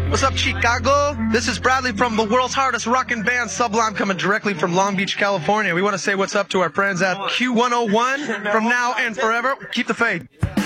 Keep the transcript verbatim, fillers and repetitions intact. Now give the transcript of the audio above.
What's up, Chicago? This is Bradley from the world's hardest rockin' band, Sublime, coming directly from Long Beach, California. We want to say what's up to our friends at Q one oh one from now and forever. Keep the faith.